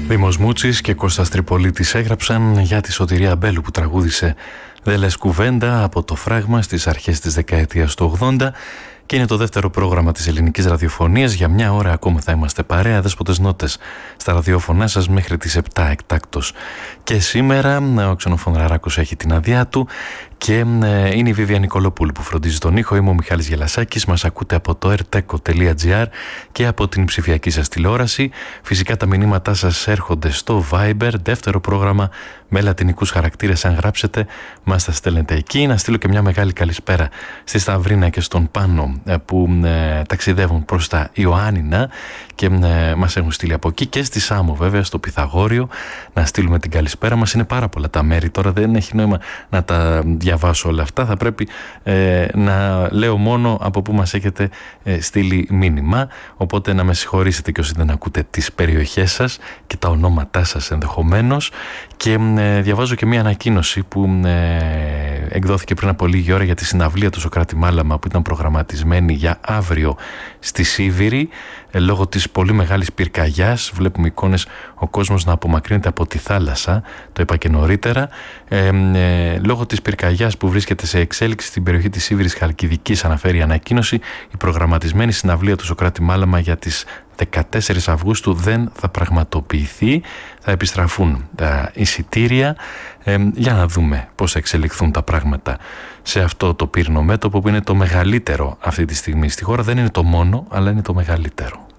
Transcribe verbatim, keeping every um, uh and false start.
Δήμος Μούτσης και Κώστας Τριπολίτης έγραψαν για τη Σωτηρία Μπέλου που τραγούδισε «Δεν λες κουβέντα» από το φράγμα στις αρχές της δεκαετίας του ογδόντα και είναι το δεύτερο πρόγραμμα της ελληνικής ραδιοφωνίας. Για μια ώρα ακόμα θα είμαστε παρέα, δέσποτες νότες στα ραδιόφωνά σας μέχρι τις επτά εκτάκτως. Και σήμερα ο Ξενοφωνραράκος έχει την άδειά του και είναι η Βίβια Νικολοπούλου που φροντίζει τον ήχο. Είμαι ο Μιχάλης Γελασάκης. Μας ακούτε από το ερτέκο τελεία τζι άρ και από την ψηφιακή σας τηλεόραση. Φυσικά τα μηνύματά σας έρχονται στο Viber, δεύτερο πρόγραμμα με λατινικούς χαρακτήρες. Αν γράψετε, μας τα στέλνετε εκεί. Να στείλω και μια μεγάλη καλησπέρα στη Σταυρίνα και στον Πάνο που ε, ταξιδεύουν προς τα Ιωάννινα και ε, μας έχουν στείλει από εκεί, και στη Σάμο βέβαια, στο Πυθαγόριο, να στείλουμε την καλησπέρα μας. Είναι πάρα πολλά τα μέρη, τώρα δεν έχει νόημα να τα διαβάσω όλα αυτά, θα πρέπει ε, να λέω μόνο από που μας έχετε ε, στείλει μήνυμα, οπότε να με συγχωρήσετε και όσοι δεν ακούτε τις περιοχές σας και τα ονόματά σας ενδεχομένως. Και ε, διαβάζω και μια ανακοίνωση που ε, εκδόθηκε πριν από λίγη ώρα για τη συναυλία του Σωκράτη Μάλαμα που ήταν προγραμματισμένη για αύριο στη Σίβηρη. Ε, λόγω της πολύ μεγάλης πυρκαγιάς, βλέπουμε εικόνες, ο κόσμος να απομακρύνεται από τη θάλασσα, το είπα και νωρίτερα. Ε, ε, λόγω της πυρκαγιάς που βρίσκεται σε εξέλιξη στην περιοχή της Σίβηρης Χαλκιδικής, αναφέρει η ανακοίνωση, η προγραμματισμένη συναυλία του Σωκράτη Μάλαμα για τις δεκατέσσερις Αυγούστου δεν θα πραγματοποιηθεί. Θα επιστραφούν τα εισιτήρια ε, για να δούμε πώς θα εξελιχθούν τα πράγματα σε αυτό το πύρινο μέτωπο που είναι το μεγαλύτερο αυτή τη στιγμή στη χώρα. Δεν είναι το μόνο, αλλά είναι το μεγαλύτερο.